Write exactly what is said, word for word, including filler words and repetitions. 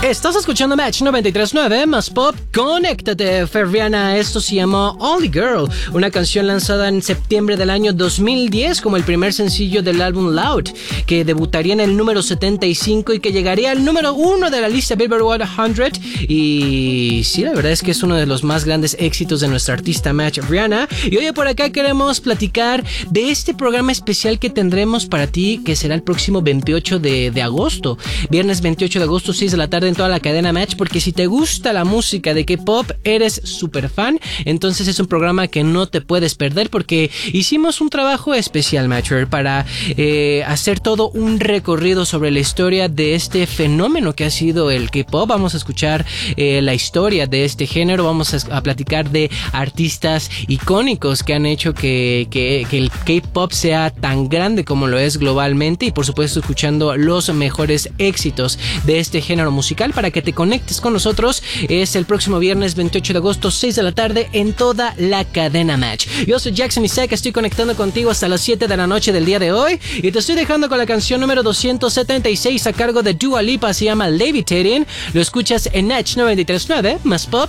Estás escuchando Match noventa y tres punto nueve más Pop. Conéctate, Ferriana. Esto se llamó Only Girl, una canción lanzada en septiembre del año dos mil diez como el primer sencillo del álbum Loud, que debutaría en el número setenta y cinco y que llegaría al número uno de la lista Billboard cien. Y sí, la verdad es que es uno de los más grandes éxitos de nuestra artista Match, Rihanna. Y hoy por acá queremos platicar de este programa especial que tendremos para ti, que será el próximo veintiocho de, de agosto. Viernes veintiocho de agosto, seis de la tarde en toda la cadena Match, porque si te gusta la música de K-pop, eres súper fan, entonces es un programa que no te puedes perder, porque hicimos un trabajo especial, Matcher, para eh, hacer todo un recorrido sobre la historia de este fenómeno que ha sido el K-pop. Vamos a escuchar eh, la historia de este género, vamos a, a platicar de artistas icónicos que han hecho que, que, que el K-pop sea tan grande como lo es globalmente, y por supuesto escuchando los mejores éxitos de este género musical para que te conectes con nosotros. Es el próximo viernes veintiocho de agosto, seis de la tarde en toda la cadena Match. Yo soy Jackson Isaac, estoy conectando contigo hasta las siete de la noche del día de hoy y te estoy dejando con la canción número doscientos setenta y seis a cargo de Dua Lipa, se llama Levitating. Lo escuchas en Match noventa y tres punto nueve más Pop.